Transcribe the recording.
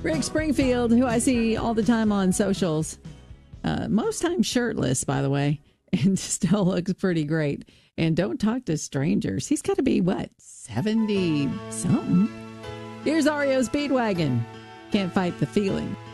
Rick Springfield, who I see all the time on socials, most times shirtless, by the way, and still looks pretty great. And don't talk to strangers. He's got to be, 70-something? Here's REO Speedwagon. Can't fight the feeling.